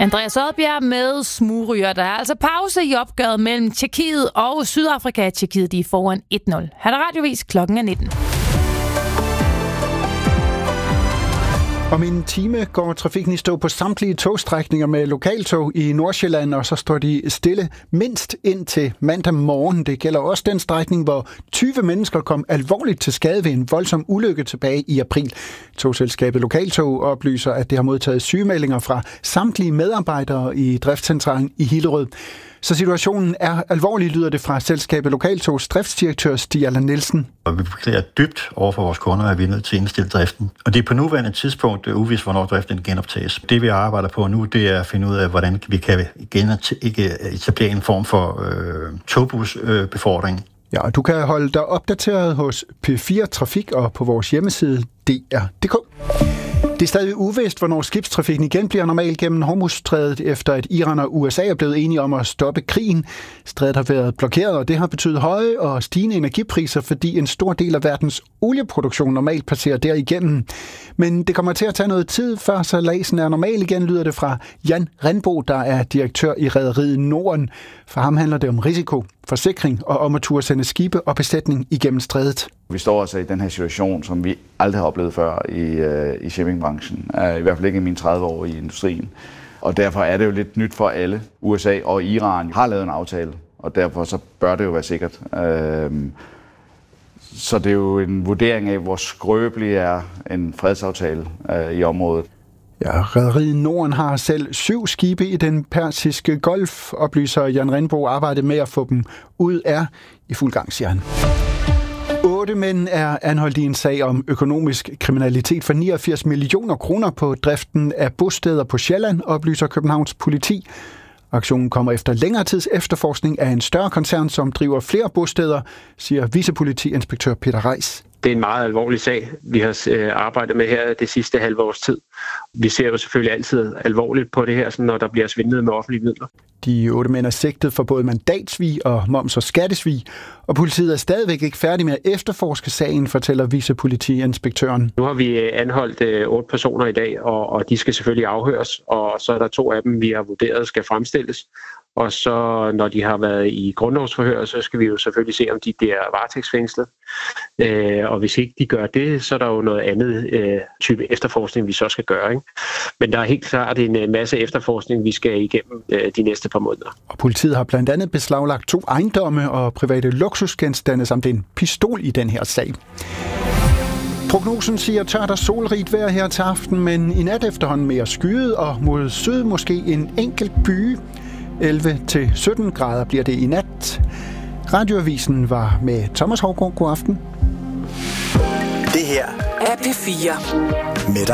Andreas Odbjerg med Smugryger. Der er altså pause i opgøret mellem Tjekkiet og Sydafrika. Tjekkiet, de er foran 1-0. Her er radiovis, klokken er 19. Om en time går trafikken i stå på samtlige togstrækninger med lokaltog i Nordsjælland, og så står de stille mindst indtil mandag morgen. Det gælder også den strækning, hvor 20 mennesker kom alvorligt til skade ved en voldsom ulykke tilbage i april. Togselskabet Lokaltog oplyser, at det har modtaget sygemeldinger fra samtlige medarbejdere i driftscentralen i Hillerød. Så situationen er alvorlig, lyder det fra selskabet Lokaltogs driftsdirektør Stig Allan Nielsen. Og vi beklager dybt over for vores kunder, at vi er nødt til at indstille driften. Og det er på nuværende tidspunkt uvist, hvornår driften genoptages. Det vi arbejder på nu, det er at finde ud af, hvordan vi kan etablere en form for togbusbefordring. Ja, og du kan holde dig opdateret hos P4 Trafik og på vores hjemmeside dr.dk. Det er stadig uvist, hvornår skibstrafikken igen bliver normal gennem Hormuzstrædet, efter at Iran og USA er blevet enige om at stoppe krigen. Strædet har været blokeret, og det har betydet høje og stigende energipriser, fordi en stor del af verdens olieproduktion normalt passerer derigennem. Men det kommer til at tage noget tid, før sejladsen er normal igen, lyder det fra Jan Rindbo, der er direktør i rederiet Norden. For ham handler det om risiko, forsikring og om at turde sende skibe og besætning igennem strædet. Vi står altså i den her situation, som vi aldrig har oplevet før i shippingbranchen. I hvert fald ikke i mine 30 år i industrien. Og derfor er det jo lidt nyt for alle. USA og Iran har lavet en aftale, og derfor så bør det jo være sikkert. Så det er jo en vurdering af, hvor skrøbelig er en fredsaftale i området. Ja, rederiet Norden har selv 7 skibe i den persiske golf, oplyser Jan Rindbo. Arbejdet med at få dem ud er i fuld gang, siger han. 8 mænd er anholdt i en sag om økonomisk kriminalitet for 89 millioner kroner på driften af bosteder på Sjælland, oplyser Københavns politi. Aktionen kommer efter længere tids efterforskning af en større koncern, som driver flere bosteder, siger vicepolitiinspektør Peter Reis. Det er en meget alvorlig sag, vi har arbejdet med her det sidste halve års tid. Vi ser jo selvfølgelig altid alvorligt på det her, når der bliver svindlet med offentlige midler. De 8 mænd er sigtet for både mandatsvig og moms- og skattesvig, og politiet er stadigvæk ikke færdig med at efterforske sagen, fortæller vicepolitiinspektøren. Nu har vi anholdt 8 personer i dag, og de skal selvfølgelig afhøres, og så er der 2 af dem, vi har vurderet skal fremstilles. Og så når de har været i grundlovsforhør, så skal vi jo selvfølgelig se, om de bliver varetægtsfængslet. Og hvis ikke de gør det, så er der jo noget andet type efterforskning, vi så skal gøre. Ikke? Men der er helt klart en masse efterforskning, vi skal igennem de næste par måneder. Og politiet har blandt andet beslaglagt 2 ejendomme og private luksusgenstande samt en pistol i den her sag. Prognosen siger tørt og solrigt vejr her til aften, men i nat efterhånden mere skyet og mod syd måske en enkelt byge. 11-17 grader bliver det i nat. Radioavisen var med Thomas Haugaard. God aften. Det her er P4 med dig.